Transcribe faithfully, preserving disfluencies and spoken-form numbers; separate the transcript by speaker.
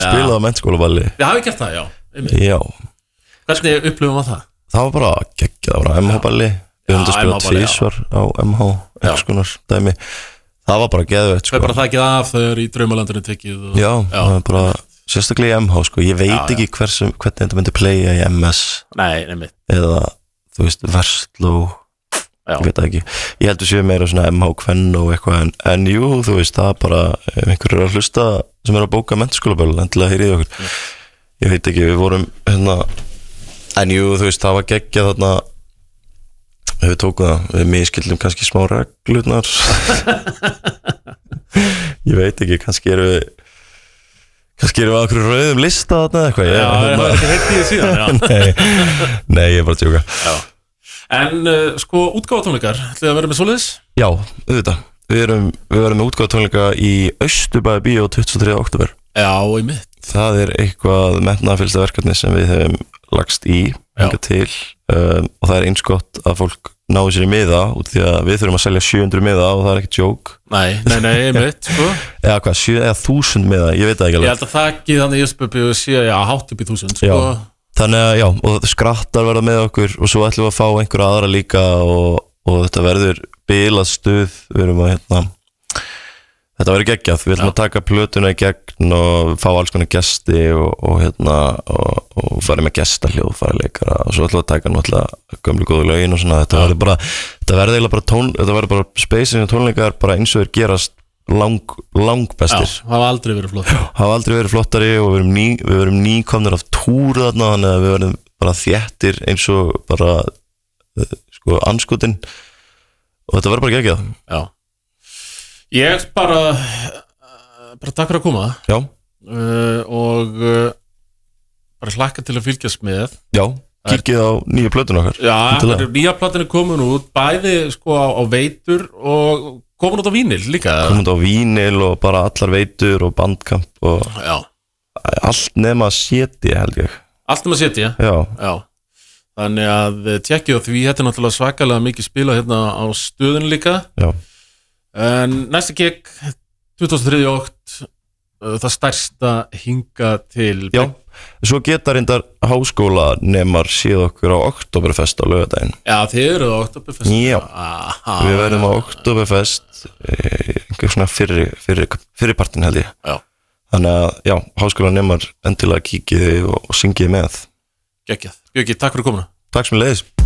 Speaker 1: Spilaði á menntaskólaballi.
Speaker 2: Við hafum gert það, já.
Speaker 1: Já.
Speaker 2: Hvernig upplifum við það?
Speaker 1: Það var bara geggjað, það var M H-balli. Við höfum að spila tvísvar á M H, einhvers konar dæmi. Það var bara geðveikt, sko.
Speaker 2: Það er bara það ekki af þegar í draumalandinu tekið. Og...
Speaker 1: Já, já, það er bara, sérstaklega í M H, sko. Ég veit já, ekki hversu, hvernig þetta myndi playa í M S.
Speaker 2: Nei, nefnitt.
Speaker 1: Eða, þú veist, Versló. Já. Ég veit það ekki. Ég heldur séu meira svona M H Kvenn og eitthvað, en, en jú, þú veist, það er bara, ef einhver er að hlusta sem er að bóka menntaskólaböll, endilega heyrið okkur. Mm. Ég veit ekki, við vorum, hérna, en jú, þú veist, það var geggjað þarna, við tókum það, við miskildum kannski smá reglurnar. Ég veit ekki, kannski erum við, kannski erum við á okkur rauðum lista þarna eitthvað.
Speaker 2: Já, ég hef ekki heilt í því síðan, já.
Speaker 1: nei, nei, ég er bara að tjóka.
Speaker 2: Já. En uh, sko, útgáfatónleikar, ætlið að vera með svoleiðis?
Speaker 1: Já, auðvitað. Við erum, við erum með útgáfatónleika í Austurbæði bíó tuttugasta og þriðja október.
Speaker 2: Já, í mitt.
Speaker 1: Það er eitthvað metnaðarfyllsta verkefni sem við hefum lagst í hingað til um, og það er eins gott að fólk náðu sér í miða út því að við þurfum að selja sjö hundruð miða og það er ekki joke.
Speaker 2: Nei, nei, nei, í mitt, sko.
Speaker 1: Eða hvað, sjö eða þúsund miða, ég veit það ekki alveg.
Speaker 2: Ég held að það ekki þannig Ísbubbi og sé, já, hátt upp í þúsund, sko.
Speaker 1: Já. Þannig að já, og skrattar verða með okkur og svo ætlum við að fá einhverja aðra líka og, og þetta verður bilað stuð, við erum að hérna, þetta verður geggjað, við ætlum já. Að taka plötuna í gegn og fá alls konar gesti og, og hérna, og, og fara með gestahljóð, fara leikara og svo ætlum við að taka náttúrulega gömlu góðu lögin og svona, þetta verður bara, þetta verður eiginlega bara tón, þetta verður bara spacing og tónleikar bara eins og þeir gerast lang, lang bestir.
Speaker 2: Já, hafa aldrei verið flottari.
Speaker 1: Hafa aldrei verið flottari og við verum ný, við verum nýkomnir af túr þarna, þannig að við verum bara þéttir eins og bara, sko, anskotin og þetta verður bara geggjað.
Speaker 2: Já. Ég bara, bara takk fyrir að koma.
Speaker 1: Já.
Speaker 2: Uh, og uh, bara hlakka til að fylgjast með.
Speaker 1: Já, kíkið á nýja plötuna okkar.
Speaker 2: Já, það er nýja plötuna komin út, bæði sko á, á veitur og komin út á vínil líka.
Speaker 1: Komin út á vínil og bara allar veitur og bandkamp og
Speaker 2: já.
Speaker 1: Allt nema séti held ég.
Speaker 2: Allt nema séti, ja?
Speaker 1: Já.
Speaker 2: Já. Þannig að tjekkið á því, þetta er náttúrulega svakalega mikið spila hérna á stöðun líka. Já. En næsta gig, tuttugasta og þriðja október, það stærsta hinga til...
Speaker 1: Já, svo geta reyndar háskólanemar séð okkur á Oktoberfest á laugardaginn.
Speaker 2: Já, þið eru á Oktoberfest.
Speaker 1: Já,
Speaker 2: Aha.
Speaker 1: Við verðum á Oktoberfest einhver svona fyrri, fyrri, fyrri partin held ég.
Speaker 2: Já.
Speaker 1: Þannig að, já, háskólanemar endilega kíkið og, og syngið með.
Speaker 2: Geggjað. Björki, takk fyrir komuna.
Speaker 1: Takk sem leiðis.